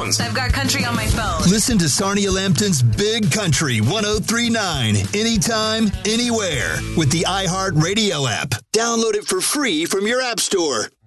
phones. I've got country on my phone. Listen to Sarnia Lambton's Big Country 1039 anytime, anywhere with the iHeartRadio app. Download it for free from your app store.